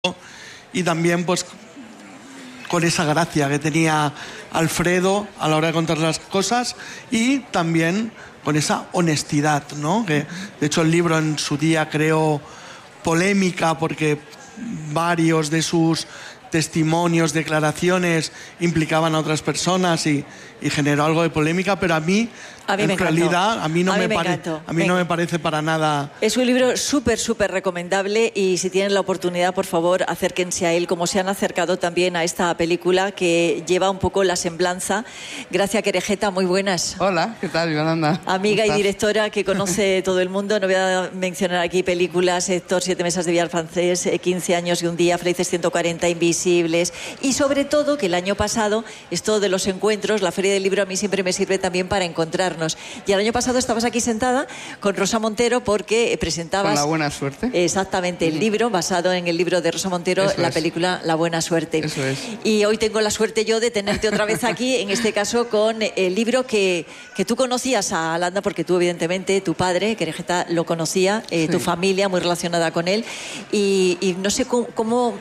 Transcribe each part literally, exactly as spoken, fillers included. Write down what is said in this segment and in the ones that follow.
y también pues con esa gracia que tenía Alfredo a la hora de contar las cosas y también con esa honestidad, ¿no? Que de hecho el libro en su día creó polémica porque varios de sus testimonios, declaraciones implicaban a otras personas y, y generó algo de polémica, pero a mí, a mí en me realidad encantó. a mí no a mí me, me, pare, a mí me... no me parece para nada. Es un libro súper, súper recomendable y si tienen la oportunidad, por favor, acérquense a él, como se han acercado también a esta película que lleva un poco la semblanza. Gracia Querejeta, muy buenas. Hola, ¿qué tal, Yolanda? Amiga y directora que conoce todo el mundo. No voy a mencionar aquí películas, Héctor, Siete mesas de billar francés, quince años y un día, Felices ciento cuarenta, Invisibles. Y sobre todo que el año pasado, esto de los encuentros, la Feria del Libro a mí siempre me sirve también para encontrarnos. Y el año pasado estabas aquí sentada con Rosa Montero porque presentabas... Con La buena suerte. Exactamente, el libro, basado en el libro de Rosa Montero, Eso la es. película La buena suerte. Eso es. Y hoy tengo la suerte yo de tenerte otra vez aquí, en este caso con el libro que, que tú conocías a Landa, porque tú evidentemente, tu padre, Querejeta, lo conocía, eh, Sí. tu familia muy relacionada con él. Y, y no sé cómo... cómo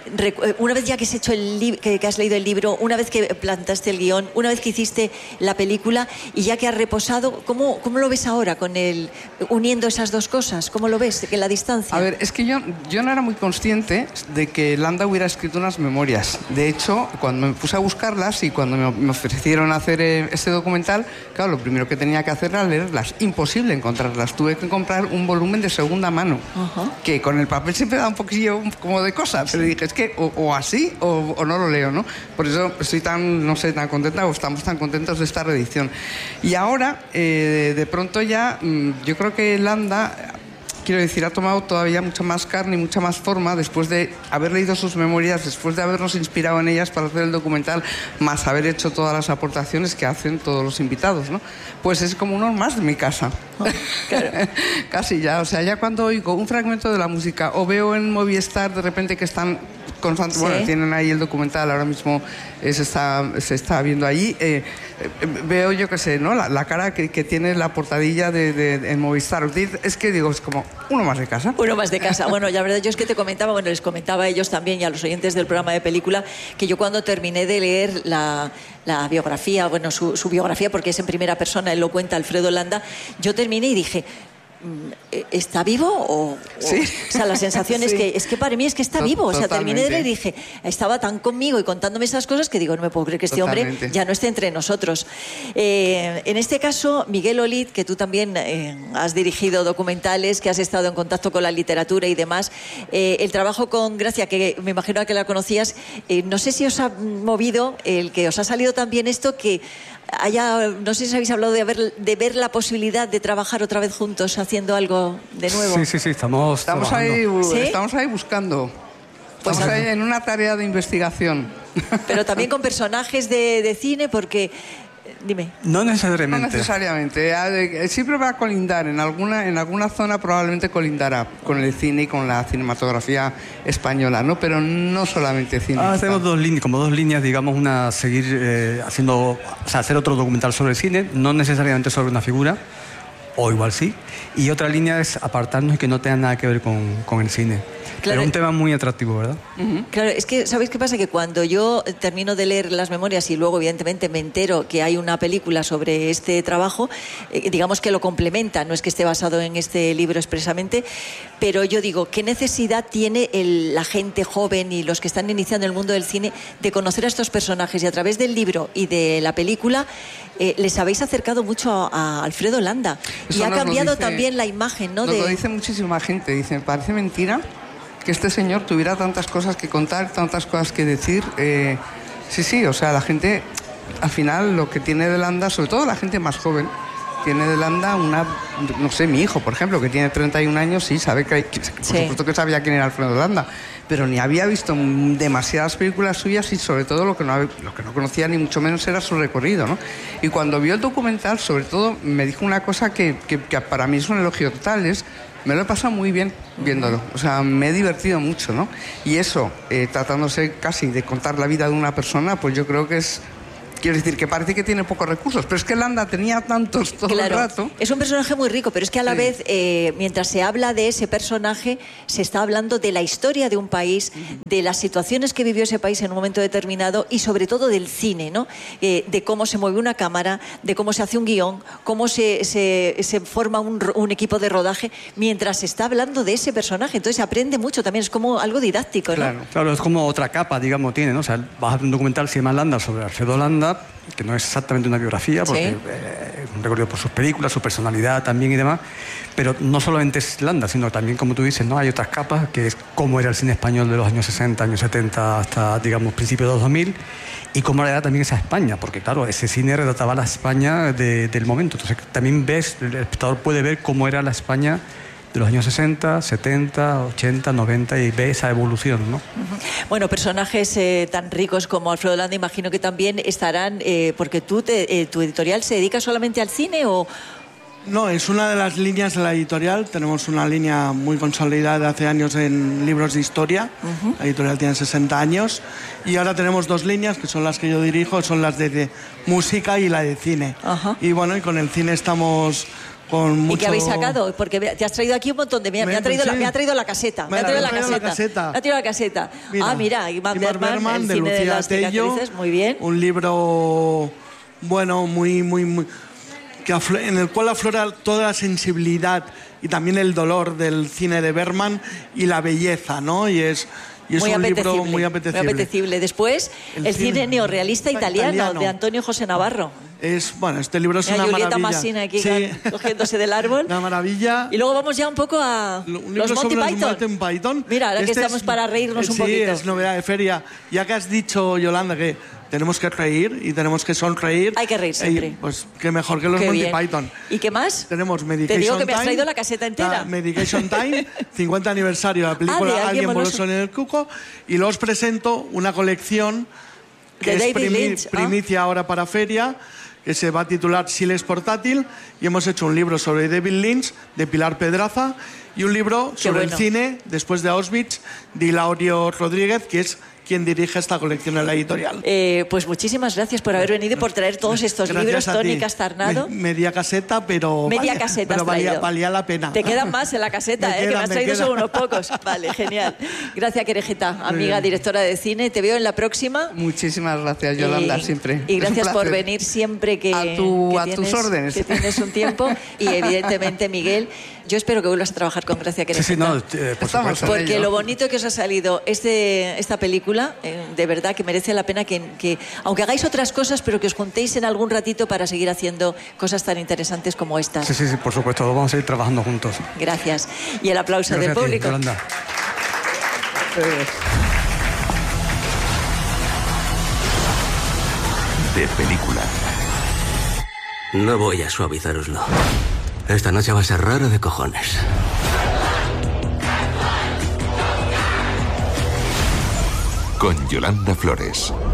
una vez ya que has hecho el li- que, que has leído el libro, una vez que plantaste el guión, una vez que hiciste la película y ya que has reposado, ¿cómo, cómo lo ves ahora con el uniendo esas dos cosas? ¿Cómo lo ves? Que la distancia. A ver, es que yo, yo no era muy consciente de que Landa hubiera escrito unas memorias. De hecho, cuando me puse a buscarlas y cuando me, me ofrecieron hacer eh, este documental, claro, lo primero que tenía que hacer era leerlas. Imposible encontrarlas. Tuve que comprar un volumen de segunda mano, Ajá. que con el papel siempre da un poquillo como de cosa, pero dije, es que o, o así o, o no lo leo, ¿no? Por eso estoy tan, no sé, tan contenta o estamos tan contentos de esta reedición. Y ahora, eh, de pronto ya, mmm, yo creo que Landa, quiero decir, ha tomado todavía mucha más carne y mucha más forma después de haber leído sus memorias, después de habernos inspirado en ellas para hacer el documental, más haber hecho todas las aportaciones que hacen todos los invitados, ¿no? Pues es como uno más de mi casa. Oh, claro. Casi ya, o sea, ya cuando oigo un fragmento de la música o veo en Movistar de repente que están constantes, Sí. bueno, tienen ahí el documental, ahora mismo eh, se, está, se está viendo allí, eh, eh, veo yo qué sé, ¿no? La, la cara que, que tiene la portadilla de, de, de, en Movistar. Es que digo, es como uno más de casa. Uno más de casa. Bueno, la verdad yo es que te comentaba, bueno, les comentaba a ellos también y a los oyentes del programa de película, que yo cuando terminé de leer la, la biografía, bueno, su, su biografía, porque es en primera persona, él lo cuenta, Alfredo Landa, yo terminé y dije... ¿está vivo? O, sí. o, o sea, la sensación sí. es que es que para mí es que está T- vivo. O sea, totalmente. terminé de leer y dije, estaba tan conmigo y contándome esas cosas que digo, no me puedo creer que este Totalmente. hombre ya no esté entre nosotros. Eh, en este caso, Miguel Olid, que tú también eh, has dirigido documentales, que has estado en contacto con la literatura y demás, eh, el trabajo con Gracia, que me imagino que la conocías, eh, no sé si os ha movido el que os ha salido también esto que haya, no sé si habéis hablado de, haber, de ver la posibilidad de trabajar otra vez juntos haciendo algo de nuevo. Sí, sí, sí, estamos Estamos trabajando. ahí, ¿Sí? estamos ahí buscando. Pues Estamos a- ahí en una tarea de investigación. Pero también con personajes de, de cine, porque... Dime. No No necesariamente. necesariamente. Ha de- Siempre va a colindar. En alguna, en alguna zona probablemente colindará con el cine y con la cinematografía española, ¿no? Pero no solamente cine. Ah, tenemos dos líneas, como dos líneas, digamos, una seguir eh, haciendo, o sea, hacer otro documental sobre el cine, no necesariamente sobre una figura, o igual sí, y otra línea es apartarnos y que no tenga nada que ver con, con el cine. Claro. Pero un tema muy atractivo, ¿verdad? Claro, es que, ¿sabéis qué pasa? Que cuando yo termino de leer las memorias y luego, evidentemente, me entero que hay una película sobre este trabajo, eh, digamos que lo complementa, no es que esté basado en este libro expresamente, pero yo digo, ¿qué necesidad tiene el- la gente joven y los que están iniciando el mundo del cine de conocer a estos personajes? Y a través del libro y de la película, eh, les habéis acercado mucho a, a Alfredo Landa. Eso Y ha nos lo cambiado dice- también la imagen, ¿no? Nos de... lo dice muchísima gente. Dicen, parece mentira que este señor tuviera tantas cosas que contar, tantas cosas que decir. Eh, sí, sí, o sea, la gente, al final, lo que tiene de Landa, sobre todo la gente más joven, tiene de Landa una... No sé, mi hijo, por ejemplo, que tiene treinta y un años, sí, sabe que... que- por Sí. supuesto que sabía quién era Alfredo Landa, pero ni había visto demasiadas películas suyas y sobre todo lo que no, hab- lo que no conocía ni mucho menos era su recorrido, ¿no? Y cuando vio el documental, sobre todo, me dijo una cosa que, que, que para mí es un elogio total, es... Me lo he pasado muy bien viéndolo, o sea, me he divertido mucho, ¿no? Y eso, eh, tratándose casi de contar la vida de una persona, pues yo creo que es, Quiero decir que parece que tiene pocos recursos, pero es que Landa tenía tantos todo claro, el rato. Es un personaje muy rico, pero es que a la Sí. vez, eh, mientras se habla de ese personaje, se está hablando de la historia de un país, de las situaciones que vivió ese país en un momento determinado y sobre todo del cine, ¿no? Eh, de cómo se mueve una cámara, de cómo se hace un guión, cómo se, se, se forma un, un equipo de rodaje, mientras se está hablando de ese personaje. Entonces se aprende mucho también, es como algo didáctico, ¿no? Claro. Claro, es como otra capa, digamos, tiene, ¿no? O sea, vas a ver un documental, se llama Landa, sobre Alfredo Landa, que no es exactamente una biografía, porque Sí. eh, es un recorrido por sus películas, su personalidad también y demás, pero no solamente es Landa, sino también, como tú dices, ¿no? Hay otras capas, que es cómo era el cine español de los años sesenta, años setenta, hasta, digamos, principios de los dos mil, y cómo era también esa España, porque, claro, ese cine retrataba la España de, del momento. Entonces, también ves, el espectador puede ver cómo era la España de los años sesenta, setenta, ochenta, noventa y ve esa evolución, ¿no? Bueno, personajes eh, tan ricos como Alfredo Landa, imagino que también estarán, eh, porque tú, te, eh, tu editorial se dedica solamente al cine o... No, es una de las líneas de la editorial. Tenemos una línea muy consolidada de hace años en libros de historia. Uh-huh. La editorial tiene sesenta años. Y ahora tenemos dos líneas, que son las que yo dirijo, son las de, de música y la de cine. Uh-huh. Y bueno, y con el cine estamos... Con mucho... ¿Y qué habéis sacado? Porque te has traído aquí un montón de... Mira, me, me, ha, traído sí. la, me ha traído la caseta. Me, me ha traído la, la caseta. caseta. Me ha traído la caseta. Mira, ah, mira, Imar Bergman, Bergman, el de cine Lucía de las Tello, cicatrices, muy bien. Un libro, bueno, muy, muy, muy... Que aflo- en el cual aflora toda la sensibilidad y también el dolor del cine de Bergman y la belleza, ¿no? Y es... Y es muy un apetecible, libro muy apetecible. Muy apetecible. Después, el, el cine, cine neorrealista italiano, italiano de Antonio José Navarro. Es, bueno, este libro es Mira, una Julieta maravilla. Massina aquí sí. cogiéndose del árbol. Una maravilla. Y luego vamos ya un poco a un libro los Monty sobre Python. Los Monty Python. Mira, ahora este que estamos es, para reírnos un sí, poquito. Sí, es novedad de feria. Ya que has dicho, Yolanda, que tenemos que reír y tenemos que sonreír. Hay que reír siempre. Eh, pues qué mejor que los qué Monty bien. Python. ¿Y qué más? Tenemos Medication Te digo que Time, me has traído la caseta entera. La Medication Time, cincuenta aniversario de la película ah, de Alguien Alguien Boloso en el Cuco. Y luego os presento una colección que de es David primi Lynch, primicia ¿ah? ahora para feria, que se va a titular Siles Portátil, y hemos hecho un libro sobre David Lynch de Pilar Pedraza y un libro Qué sobre bueno. el cine después de Auschwitz de Hilario Rodríguez, que es quien dirige esta colección en la editorial. Eh, pues muchísimas gracias por haber venido y por traer todos estos Gracias libros, a Tony ti. Castarnado. Me, media caseta, pero, Media vale, caseta pero has valía, traído. valía la pena. Te quedan más en la caseta, Me eh, que queda, me has me traído queda. solo unos pocos. Vale, genial. Gracias, Querejeta, amiga directora de cine. Te veo en la próxima. Muchísimas gracias, Yolanda, y, siempre. Y Es un gracias por placer. venir siempre que, A tu- que a tienes, tus órdenes. que tienes un tiempo. Y evidentemente, Miguel, yo espero que vuelvas a trabajar con Gracia Querejeta. Sí, sí, no, eh, por Estamos supuesto. en Porque ello. lo bonito que os ha salido este, esta película, eh, de verdad que merece la pena que, que, aunque hagáis otras cosas, pero que os juntéis en algún ratito para seguir haciendo cosas tan interesantes como estas. Sí, sí, sí, por supuesto, vamos a ir trabajando juntos. Gracias. Y el aplauso Gracias del a ti, público. Yolanda. De película. No voy a suavizároslo. Esta noche va a ser rara de cojones. Con Yolanda Flores.